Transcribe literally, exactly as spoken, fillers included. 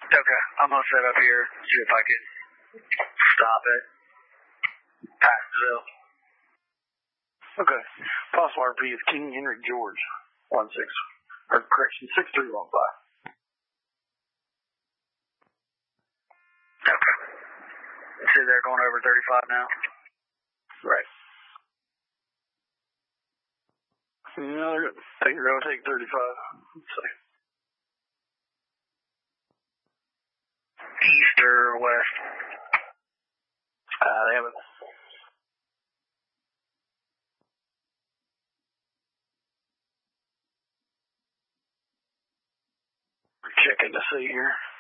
Okay, I'm gonna set up here, see if I can stop it. Pattonville. Okay. Possible R P is King Henry George. One six, or correction, six three one five. Okay. See, they're going over thirty-five now. Right. Yeah, they're gonna take, they're gonna take thirty-five. Let's see. East or west? Uh, they haven't. We're checking to see here.